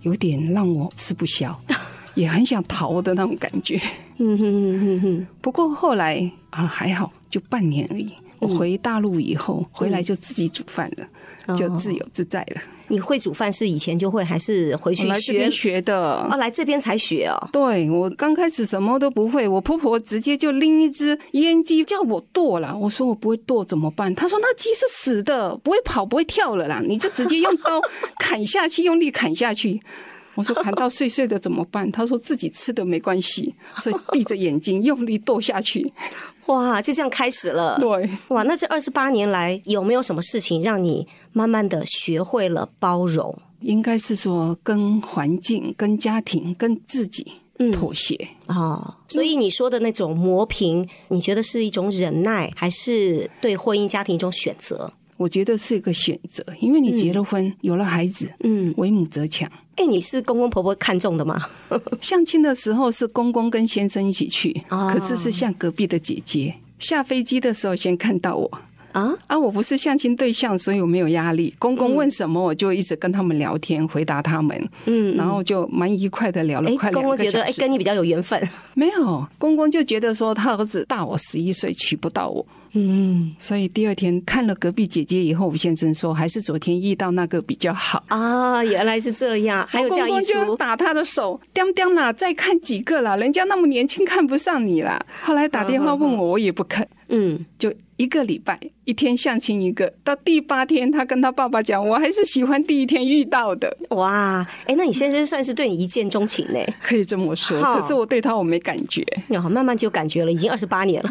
有点让我吃不消，也很想逃的那种感觉。不过后来还好，就半年而已。我回大陆以后，回来就自己煮饭了，就自由自在了。 你会煮饭是以前就会，还是回去我来这边学的？ 来这边才学哦。 对，我刚开始什么都不会，我婆婆直接就拎一只腌鸡叫我剁了。我说我不会剁怎么办？她说那鸡是死的，不会跑不会跳了啦，你就直接用刀砍下去，用力砍下去。我说砍到碎碎的怎么办？他说自己吃的没关系，所以闭着眼睛用力剁下去。 哇，就这样开始了。 对， 哇，那这28年来有没有什么事情让你慢慢的学会了包容？ 应该是说跟环境、跟家庭、跟自己妥协。 所以你说的那种磨平，你觉得是一种忍耐，还是对婚姻家庭一种选择？ 我觉得是一个选择，因为你结了婚，有了孩子，为母则强。 你是公公婆婆看中的吗？ 相亲的时候是公公跟先生一起去，可是是像隔壁的姐姐。下飞机的时候先看到我我不是相亲对象，所以我没有压力。公公问什么，我就一直跟他们聊天，回答他们。然后就蛮愉快的聊了快2个小时。 公公觉得跟你比较有缘分？ 没有，公公就觉得说他儿子大我11岁，娶不到我。所以第二天看了隔壁姐姐以后，吴先生说还是昨天遇到那个比较好原来是这样，还有这样一出。 公公就打他的手，掂掂啦，再看几个啦，人家那么年轻看不上你啦。后来打电话问我，我也不肯。就1个礼拜1天相亲一个，到第8天他跟他爸爸讲，我还是喜欢第1天遇到的。 哇，那你先生算是对你一见钟情呢？ 可以这么说，可是我对他我没感觉。 慢慢就感觉了，已经28年了。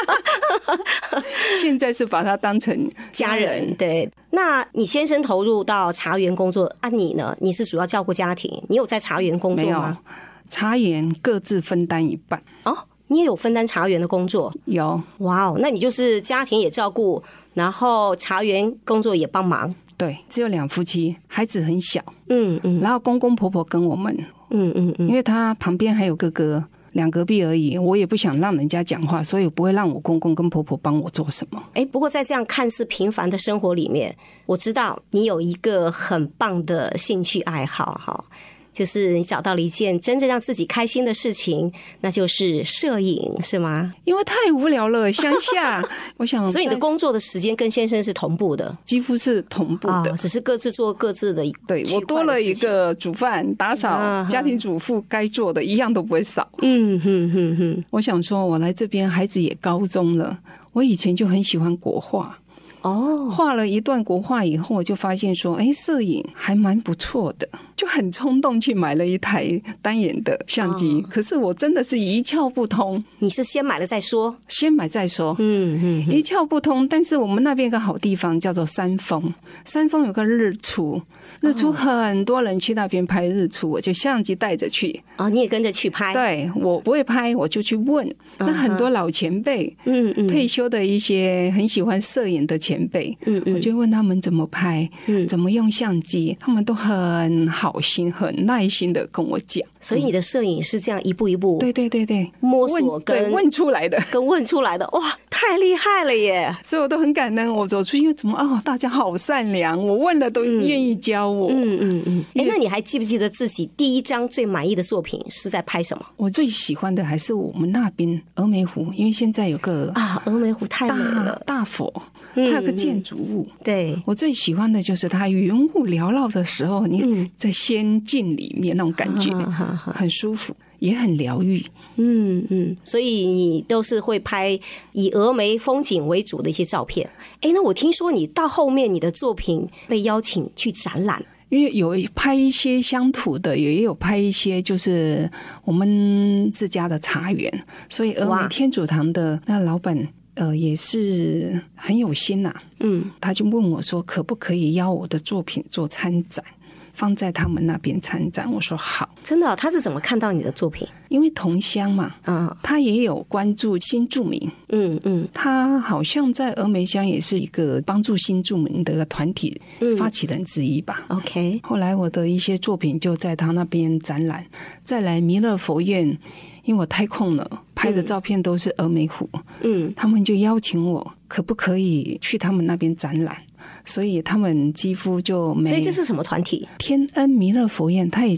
现在是把他当成家人。 对，那你先生投入到茶园工作你呢？你是主要照顾家庭，你有在茶园工作吗？没有， 茶园各自分担一半。 你也有分担茶园的工作？ 有。 哇那你就是家庭也照顾，然后茶园工作也帮忙？ 对，只有2夫妻，孩子很小。然后公公婆婆跟我们。因为他旁边还有哥哥，2隔壁而已，我也不想让人家讲话，所以我不会让我公公跟婆婆帮我做什么。 不过在这样看似平凡的生活里面，我知道你有一个很棒的兴趣爱好就是你找到了一件真正让自己开心的事情，那就是摄影，是吗？ 因为太无聊了，乡下我想， 所以你的工作的时间跟先生是同步的？几乎是同步的， 只是各自做各自的。 对，我多了一个煮饭、打扫、家庭主妇该做的一样都不会少。我想说我来这边孩子也高中了，我以前就很喜欢国画。画了一段国画以后，我就发现说摄影还蛮不错的，就很冲动去买了一台单眼的相机。可是我真的是一窍不通。 你是先买了再说？先买再说。一窍不通。但是我们那边有个好地方叫做山峰，山峰有个日出很多人去那边拍日出，我就相机带着去。 你也跟着去拍？对， 我不会拍，我就去问。那很多老前辈，退休的一些很喜欢摄影的前辈，我就问他们怎么拍，怎么用相机，他们都很好心、很耐心的跟我讲。 所以你的摄影是这样一步一步， 对， 摸索跟问出来的， 哇，太厉害了耶！ 所以我都很感恩，我走出去怎么大家好善良，我问了都愿意教我。 那你还记不记得自己第一张最满意的作品是在拍什么？ 我最喜欢的还是我们那边峨眉湖，因为现在有个峨眉湖太美了， 大佛，它有个建筑物。 对， 我最喜欢的就是它云雾缭绕的时候，你在仙境里面那种感觉，很舒服，也很疗愈。 所以你都是会拍以峨眉风景为主的一些照片。那我听说你到后面你的作品被邀请去展览， 因为有拍一些乡土的，也有拍一些就是我们自家的茶园，所以峨眉天主堂的那老板也是很有心呐。他就问我说可不可以邀我的作品做参展，放在他们那边参展。我说好。 真的他是怎么看到你的作品？因为同乡嘛，他也有关注新住民。他好像在峨眉乡也是一个帮助新住民的团体发起人之一吧。 OK， 后来我的一些作品就在他那边展览。再来弥勒佛院，因为我太空了，拍的照片都是峨眉湖。他们就邀请我可不可以去他们那边展览，所以他们几乎就没。 所以这是什么团体？ 天恩弥勒佛院，他也